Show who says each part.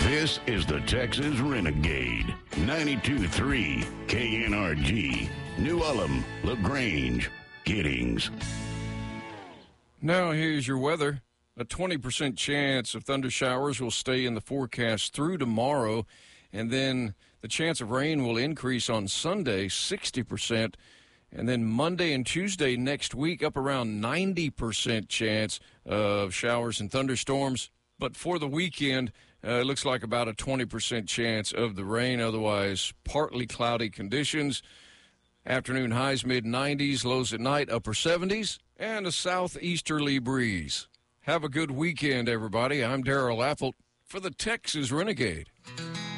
Speaker 1: This is the Texas Renegade. 92.3 KNRG. New Ulm, LaGrange, Giddings.
Speaker 2: Now here's your weather. A 20% chance of thunder showers will stay in the forecast through tomorrow, and then the chance of rain will increase on Sunday, 60%, and then Monday and Tuesday next week, up around 90% chance of showers and thunderstorms. But for the weekend, it looks like about a 20% chance of the rain, otherwise partly cloudy conditions. Afternoon highs mid-90s, lows at night upper 70s, and a southeasterly breeze. Have a good weekend, everybody. I'm Darrell Apple for the Texas Renegade.